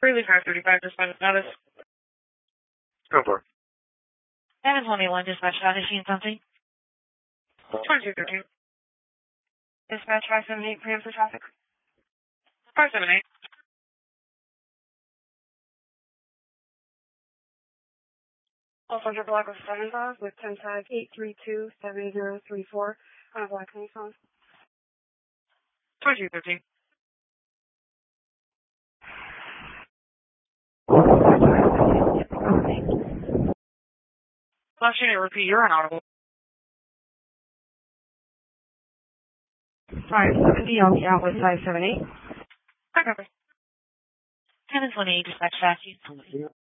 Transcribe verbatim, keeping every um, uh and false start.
Freely five thirty-five, dispatch status. Go for it. seven twenty-one, dispatch status, seen something? twenty-two thirteen. Dispatch five seven eight, preemptive traffic. five seven eight. Alfonso Block of seven five with ten tag eight three two seven zero three four on a black Nissan. twenty-two thirteen. Last unit, repeat, you're inaudible. five seventy on the outlet, five seven eight. I copy. ten twenty-eight, dispatch fast.